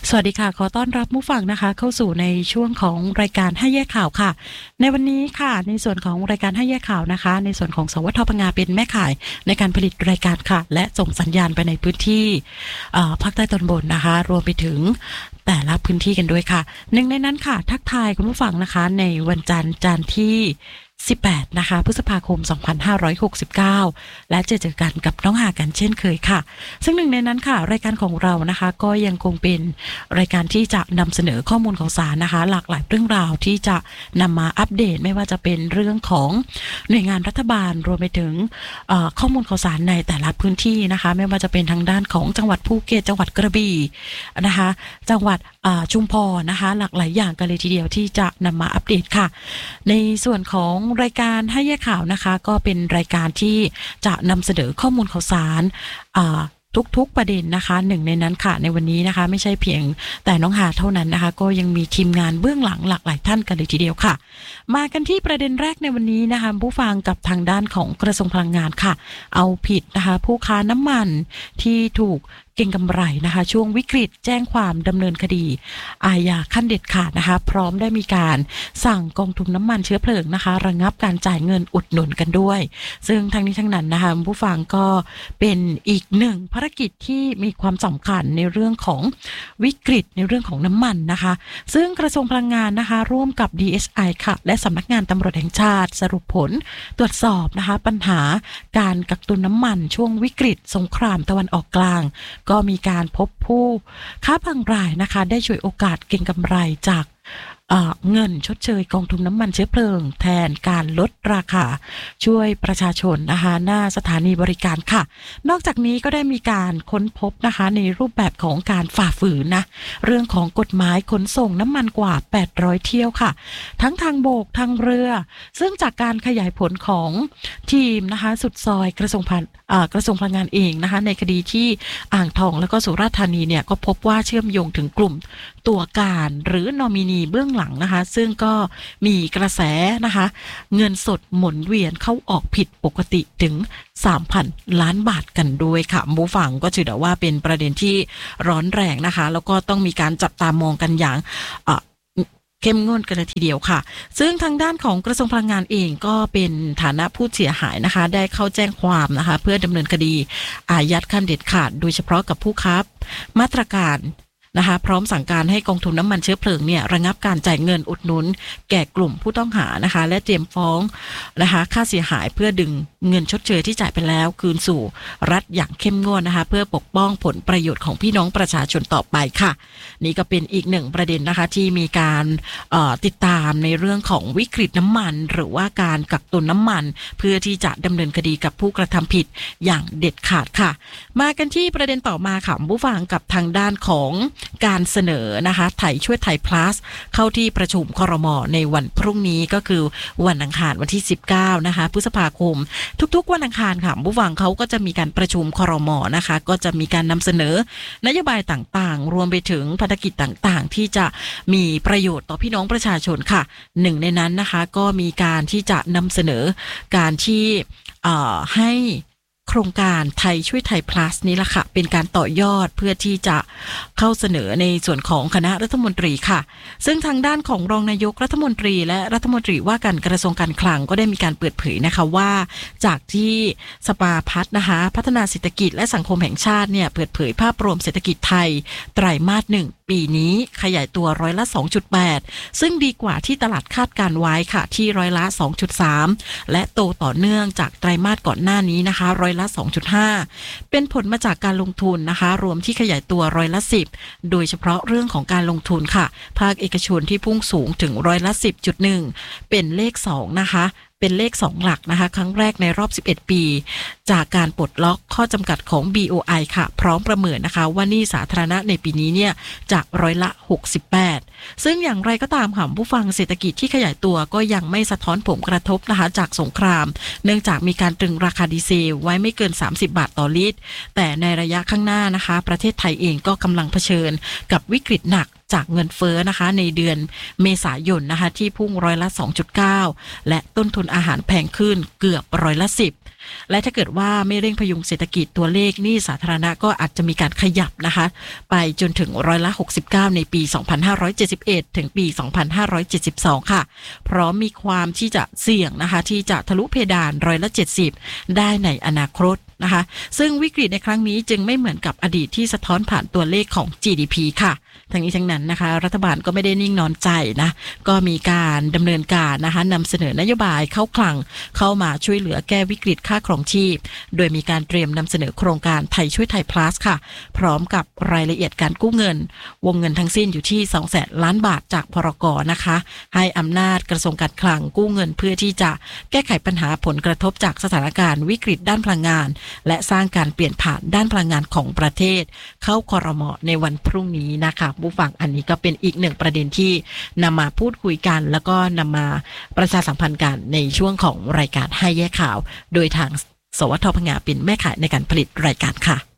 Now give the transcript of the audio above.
สวัสดีค่ะขอต้อนรับผู้ฟังนะคะเข้าสู่ในช่วงของรายการ5แยกข่าวค่ะในวันนี้ค่ะในส่วนของรายการ5แยกข่าวนะคะในส่วนของสวทพังงาเป็นแม่ข่ายในการผลิตรายการค่ะและส่งสัญญาณไปในพื้นที่ภาคใต้ตอนบนนะคะรวมไปถึงแต่ละพื้นที่กันด้วยค่ะหนึ่งในนั้นค่ะทักทายคุณผู้ฟังนะคะในวันจันทร์ที่18นะคะพฤษภาคม2569และเจอกันกับน้องหากันเช่นเคยค่ะซึ่งหนึ่งในนั้นค่ะรายการของเรานะคะก็ยังคงเป็นรายการที่จะนำเสนอข้อมูลของศาลนะคะหลากหลายเรื่องราวที่จะนำมาอัปเดตไม่ว่าจะเป็นเรื่องของหน่วยงานรัฐบาลรวมไปถึงข้อมูลข่าวสารในแต่ละพื้นที่นะคะไม่ว่าจะเป็นทางด้านของจังหวัดภูเก็ตจังหวัดกระบี่นะคะจังหวัดชุมพรนะคะหลากหลายอย่างกันเลยทีเดียวที่จะนำมาอัปเดตค่ะในส่วนของรายการให้แยกข่าวนะคะก็เป็นรายการที่จะนำเสนอข้อมูลข่าวสารทุกประเด็นนะคะหนึ่งในนั้นค่ะในวันนี้นะคะไม่ใช่เพียงแต่น้องหาเท่านั้นนะคะก็ยังมีทีมงานเบื้องหลังหลากหลายท่านกันเลยทีเดียวค่ะมากันที่ประเด็นแรกในวันนี้นะคะผู้ฟังกับทางด้านของกระทรวงพลังงานค่ะเอาผิดนะคะผู้ค้าน้ำมันที่ถูกเก็งกำไรนะคะช่วงวิกฤตแจ้งความดำเนินคดีอาญาขั้นเด็ดขาดนะคะพร้อมได้มีการสั่งกองทุนน้ำมันเชื้อเพลิงนะคะระงับการจ่ายเงินอุดหนุนกันด้วยซึ่งทั้งนี้ทั้งนั้นนะคะผู้ฟังก็เป็นอีกหนึ่งภารกิจที่มีความสำคัญในเรื่องของวิกฤตในเรื่องของน้ำมันนะคะซึ่งกระทรวงพลังงานนะคะร่วมกับ DSI ค่ะและสำนักงานตำรวจแห่งชาติสรุปผลตรวจสอบนะคะปัญหาการกักตุนน้ำมันช่วงวิกฤตสงครามตะวันออกกลางก็มีการพบผู้ค้าบางรายนะคะได้ฉวยโอกาสเก็งกำไรจากเงินชดเชยกองทุนน้ำมันเชื้อเพลิงแทนการลดราคาช่วยประชาชนนะคะหน้าสถานีบริการค่ะนอกจากนี้ก็ได้มีการค้นพบนะคะในรูปแบบของการฝ่าฝืนนะเรื่องของกฎหมายขนส่งน้ำมันกว่า800เที่ยวค่ะทั้งทางบกทางเรือซึ่งจากการขยายผลของทีมนะคะสุดซอยกระทรวงพลังงานเองนะคะในคดีที่อ่างทองแล้วก็สุราษฎร์ธานีเนี่ยก็พบว่าเชื่อมโยงถึงกลุ่มตัวการหรือนอมินีเบื้องหลังนะคะซึ่งก็มีกระแสนะคะเงินสดหมุนเวียนเข้าออกผิดปกติถึง 3,000 ล้านบาทกันด้วยค่ะผู้ฟังก็ถือว่าเป็นประเด็นที่ร้อนแรงนะคะแล้วก็ต้องมีการจับตามองกันอย่างเข้มงวดกันเลยทีเดียวค่ะซึ่งทางด้านของกระทรวงพลังงานเองก็เป็นฐานะผู้เสียหายนะคะได้เข้าแจ้งความนะคะเพื่อดำเนินคดีอายัดขั้นเด็ดขาดโดยเฉพาะกับผู้ค้ามาตรการนะคะพร้อมสั่งการให้กองทุนน้ำมันเชื้อเพลิงเนี่ยระงับการจ่ายเงินอุดหนุนแก่กลุ่มผู้ต้องหานะคะและเตรียมฟ้องนะคะค่าเสียหายเพื่อดึงเงินชดเชยที่จ่ายไปแล้วคืนสู่รัฐอย่างเข้มงวดนะคะเพื่อปกป้องผลประโยชน์ของพี่น้องประชาชนต่อไปค่ะนี่ก็เป็นอีกหนึ่งประเด็นนะคะที่มีการติดตามในเรื่องของวิกฤตน้ำมันหรือว่าการกักตุนน้ำมันเพื่อที่จะดำเนินคดีกับผู้กระทำผิดอย่างเด็ดขาดค่ะมากันที่ประเด็นต่อมาค่ะผู้ฟังกับทางด้านของการเสนอนะคะไทยช่วยไทย plus เข้าที่ประชุมครม.ในวันพรุ่งนี้ก็คือวันอังคารวันที่19นะคะพฤษภาคมทุกๆวันอังคารค่ะผู้ฟังเขาก็จะมีการประชุมครม.นะคะก็จะมีการนำเสนอนโยบายต่างๆรวมไปถึงภารกิจต่างๆที่จะมีประโยชน์ต่อพี่น้องประชาชนค่ะหนึ่งในนั้นนะคะก็มีการที่จะนำเสนอการที่ให้โครงการไทยช่วยไทย plus นี้ล่ะค่ะเป็นการต่อยอดเพื่อที่จะเข้าเสนอในส่วนของคณะรัฐมนตรีค่ะซึ่งทางด้านของรองนายกรัฐมนตรีและรัฐมนตรีว่าการกระทรวงการคลังก็ได้มีการเปิดเผยนะคะว่าจากที่สภาพัฒน์นะคะพัฒนาเศรษฐกิจและสังคมแห่งชาติเนี่ยเปิดเผยภาพรวมเศรษฐกิจไทยไตรมาส 1ปีนี้ขยายตัวร้อยละ 2.8 ซึ่งดีกว่าที่ตลาดคาดการไว้ค่ะที่ร้อยละ 2.3 และโตต่อเนื่องจากไตรมาสก่อนหน้านี้นะคะร้อยละ 2.5 เป็นผลมาจากการลงทุนนะคะรวมที่ขยายตัวร้อยละ 10 โดยเฉพาะเรื่องของการลงทุนค่ะภาคเอกชนที่พุ่งสูงถึงร้อยละ 10.1 เป็นเลข2นะคะเป็นเลข2หลักนะคะครั้งแรกในรอบ11ปีจากการปลดล็อกข้อจำกัดของ BOI ค่ะพร้อมประเมินนะคะว่าหนี้สาธารณะในปีนี้เนี่ยจะร้อยละ 68ซึ่งอย่างไรก็ตามค่ะผู้ฟังเศรษฐกิจที่ขยายตัวก็ยังไม่สะท้อนผลกระทบนะคะจากสงครามเนื่องจากมีการตรึงราคาดีเซลไว้ไม่เกิน30 บาทต่อลิตรแต่ในระยะข้างหน้านะคะประเทศไทยเองก็กำลังเผชิญกับวิกฤตหนักจากเงินเฟ้อนะคะในเดือนเมษายนนะคะที่พุ่งร้อยละ 2.9 และต้นทุนอาหารแพงขึ้นเกือบร้อยละ 10 และถ้าเกิดว่าไม่เร่งพยุงเศรษฐกิจตัวเลขหนี้สาธารณะก็อาจจะมีการขยับนะคะไปจนถึง69%ในปี 2571 ถึงปี 2572 ค่ะพร้อมมีความที่จะเสี่ยงนะคะที่จะทะลุเพดาน70%ได้ในอนาคตนะคะซึ่งวิกฤตในครั้งนี้จึงไม่เหมือนกับอดีตที่สะท้อนผ่านตัวเลขของ GDP ค่ะทั้งนี้ทั้งนั้นนะคะรัฐบาลก็ไม่ได้นิ่งนอนใจนะก็มีการดำเนินการนะคะนำเสนอนโยบายเข้าคลังเข้ามาช่วยเหลือแก้วิกฤตค่าครองชีพโดยมีการเตรียมนำเสนอโครงการไทยช่วยไทย plus ค่ะพร้อมกับรายละเอียดการกู้เงินวงเงินทั้งสิ้นอยู่ที่ 200,000 ล้านบาทจากพรก.นะคะให้อำนาจกระทรวงการคลังกู้เงินเพื่อที่จะแก้ไขปัญหาผลกระทบจากสถานการณ์วิกฤตด้านพลังงานและสร้างการเปลี่ยนผ่านด้านพลังงานของประเทศเข้าครม.ในวันพรุ่งนี้นะคะผู้ฟังอันนี้ก็เป็นอีกหนึ่งประเด็นที่นำมาพูดคุยกันแล้วก็นำมาประชาสัมพันธ์กันในช่วงของรายการให้แยกข่าวโดยทางสวทพงเป็นแม่ข่ายในการผลิตรายการค่ะ